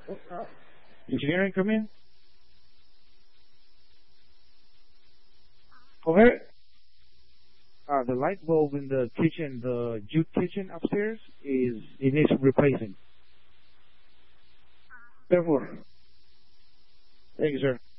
Engineering, come in. Okay. The light bulb in the kitchen, the Jude kitchen upstairs, it needs replacing. Therefore, thank you, sir.